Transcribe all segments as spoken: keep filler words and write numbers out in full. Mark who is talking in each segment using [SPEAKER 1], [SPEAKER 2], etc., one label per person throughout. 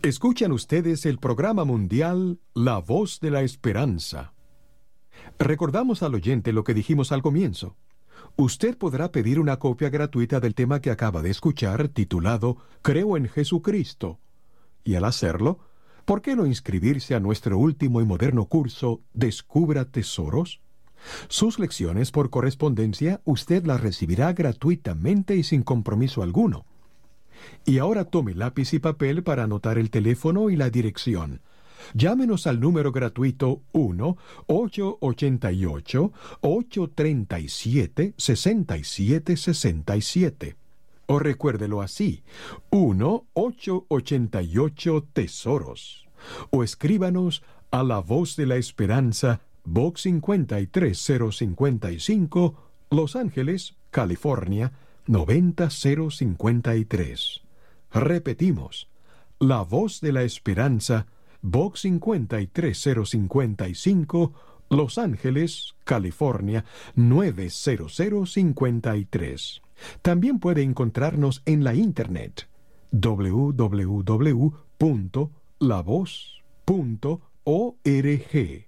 [SPEAKER 1] Escuchan ustedes el programa mundial La Voz de la Esperanza. Recordamos al oyente lo que dijimos al comienzo. Usted podrá pedir una copia gratuita del tema que acaba de escuchar, titulado Creo en Jesucristo. Y al hacerlo, ¿por qué no inscribirse a nuestro último y moderno curso Descubra Tesoros? Sus lecciones por correspondencia usted las recibirá gratuitamente y sin compromiso alguno. Y ahora tome lápiz y papel para anotar el teléfono y la dirección. Llámenos al número gratuito uno ocho ocho ocho, ocho tres siete, seis siete seis siete. O recuérdelo así, uno ocho ocho ocho Tesoros. O escríbanos a La Voz de la Esperanza, Box cincuenta y tres cero cincuenta y cinco, Los Ángeles, California, noventa cero cincuenta y tres. Repetimos, La Voz de la Esperanza, Box cincuenta y tres cero cincuenta y cinco, Los Ángeles, California, noventa cero cincuenta y tres. También puede encontrarnos en la internet, doble u doble u doble u punto la voz punto org.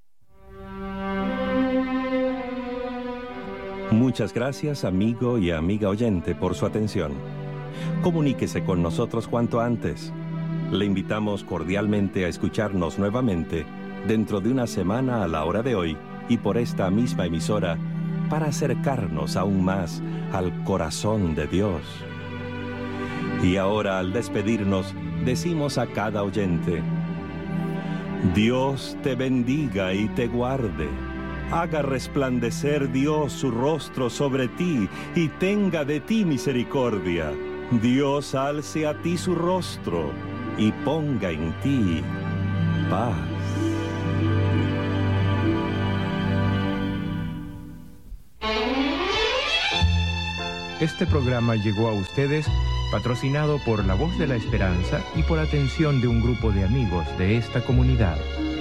[SPEAKER 2] Muchas gracias, amigo y amiga oyente, por su atención. Comuníquese con nosotros cuanto antes. Le invitamos cordialmente a escucharnos nuevamente dentro de una semana a la hora de hoy y por esta misma emisora para acercarnos aún más al corazón de Dios. Y ahora, al despedirnos, decimos a cada oyente: Dios te bendiga y te guarde. Haga resplandecer Dios su rostro sobre ti y tenga de ti misericordia. Dios alce a ti su rostro y ponga en ti paz.
[SPEAKER 3] Este programa llegó a ustedes patrocinado por La Voz de la Esperanza y por atención de un grupo de amigos de esta comunidad.